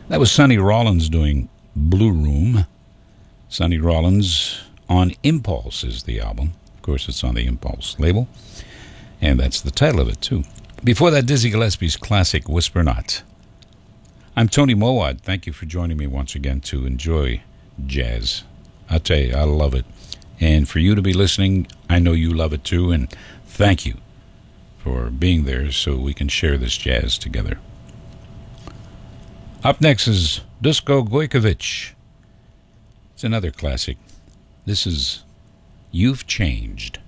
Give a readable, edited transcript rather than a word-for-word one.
That was Sonny Rollins doing Blue Room. Sonny Rollins on Impulse is the album. Of course, it's on the Impulse label. And that's the title of it, too. Before that, Dizzy Gillespie's classic Whisper Not. I'm Tony Mowat. Thank you for joining me once again to enjoy jazz. I tell you, I love it. And for you to be listening, I know you love it too. And thank you for being there so we can share this jazz together. Up next is Dusko Gojkovic. It's another classic. This is You've Changed.